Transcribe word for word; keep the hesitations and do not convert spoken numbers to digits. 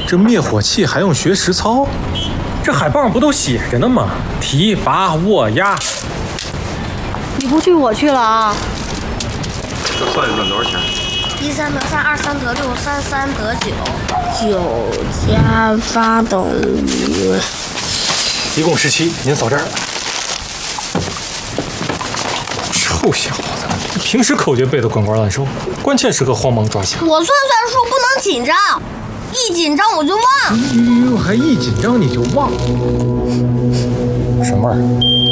这灭火器还用学实操？这海报上不都写着呢吗？提拔握压。 你不去我去了啊！ 这算一算多少钱？ 一三得三，二三得六，三三得九， 九加八等于一共十七，您扫这儿。臭小子，平时口诀背得滚瓜烂熟，关键时刻慌忙抓瞎。 我算算数不能紧张，一紧张我就忘。 哟，还一紧张你就忘？什么味儿？